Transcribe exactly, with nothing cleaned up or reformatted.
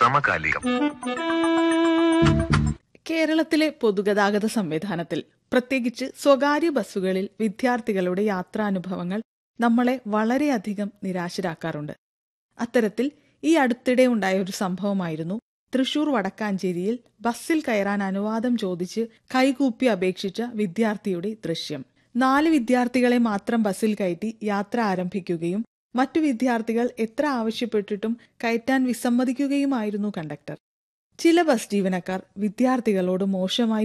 സമകാലികം. കേരളത്തിലെ പൊതുഗതാഗത സംവിധാനത്തിൽ പ്രത്യേകിച്ച് സ്വകാര്യ ബസ്സുകളിൽ വിദ്യാർത്ഥികളുടെ യാത്രാനുഭവങ്ങൾ നമ്മളെ വളരെയധികം നിരാശരാക്കാറുണ്ട്. അത്തരത്തിൽ ഈ അടുത്തിടെ ഉണ്ടായ ഒരു സംഭവമായിരുന്നു തൃശൂർ വടക്കാഞ്ചേരിയിൽ ബസ്സിൽ കയറാൻ അനുവാദം ചോദിച്ച് കൈകൂപ്പി അപേക്ഷിച്ച വിദ്യാർത്ഥിയുടെ ദൃശ്യം. നാല് വിദ്യാർത്ഥികളെ മാത്രം ബസ്സിൽ കയറ്റി യാത്ര ആരംഭിക്കുകയും മറ്റു വിദ്യാർത്ഥികൾ എത്ര ആവശ്യപ്പെട്ടിട്ടും കയറ്റാൻ വിസമ്മതിക്കുകയുമായിരുന്നു കണ്ടക്ടർ. ചില ബസ് ജീവനക്കാർ വിദ്യാർത്ഥികളോട് മോശമായി